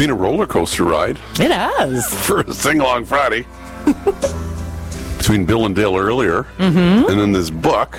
been a roller coaster ride It has. for a sing-along Friday. Between Bill and Dale earlier, and then this book.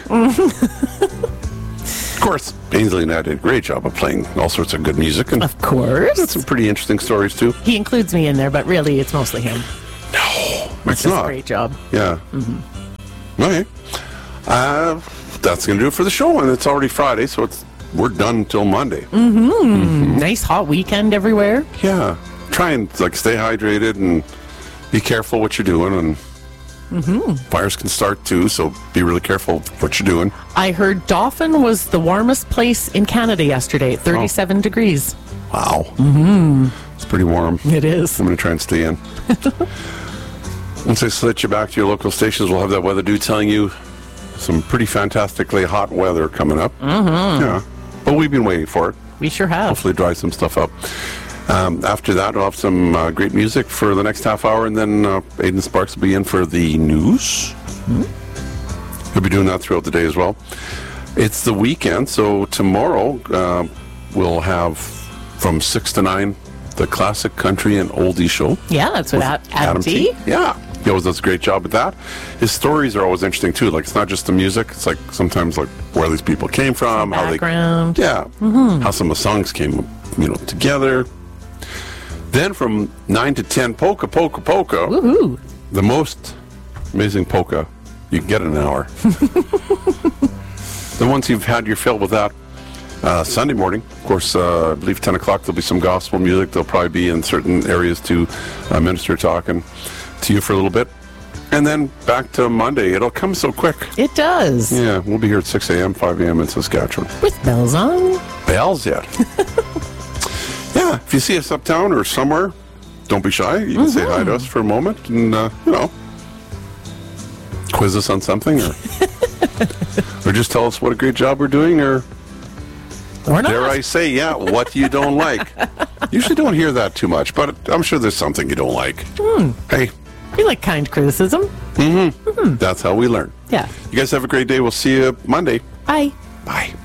Of course, Ainsley and I did a great job of playing all sorts of good music, and Of course. some pretty interesting stories too. He includes me in there, but really it's mostly him. It's Does a not. great job. Yeah. Okay. That's going to do it for the show, and it's already Friday, so we're done until Monday. Nice hot weekend everywhere. Yeah. Try and stay hydrated and be careful what you're doing, and fires can start too, so be really careful what you're doing. I heard Dauphin was the warmest place in Canada yesterday, 37 degrees. Wow. It's pretty warm. It is. I'm going to try and stay in. Once I switch you back to your local stations, we'll have that weather dude telling you some pretty fantastically hot weather coming up. Yeah. But we've been waiting for it. We sure have. Hopefully dry some stuff up. After that, we'll have some great music for the next half hour, and then Aidan Sparks will be in for the news. He'll be doing that throughout the day as well. It's the weekend, so tomorrow we'll have from 6 to 9 the Classic Country and Oldie Show. Yeah, that's what Adam T. Yeah. He always does a great job with that. His stories are always interesting too. It's not just the music. It's sometimes where these people came from, Background. how some of the songs came, together. Then from 9 to 10, polka. Woohoo. The most amazing polka you can get in an hour. Then once you've had your fill with that, Sunday morning, of course, I believe 10 o'clock there'll be some gospel music. They'll probably be in certain areas to minister talking to you for a little bit. And then back to Monday. It'll come so quick. It does. Yeah, we'll be here at 6 a.m., 5 a.m. in Saskatchewan. With bells on. Bells yet. Yeah, if you see us uptown or somewhere, don't be shy. You can say hi to us for a moment and, quiz us on something or just tell us what a great job we're doing or Or not. dare I say, what you don't like. Usually don't hear that too much, but I'm sure there's something you don't like. Hey, We like kind criticism. that's how we learn. Yeah. You guys have a great day. We'll see you Monday. Bye. Bye.